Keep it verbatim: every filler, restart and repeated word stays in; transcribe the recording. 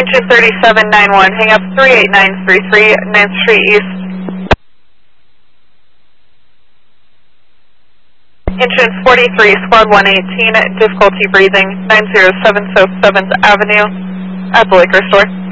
Engine thirty-seven nine one, hang up three eight nine three three, ninth Street East. Engine forty-three, squad one eighteen, difficulty breathing, nine zero seven South seventh Avenue at the liquor store.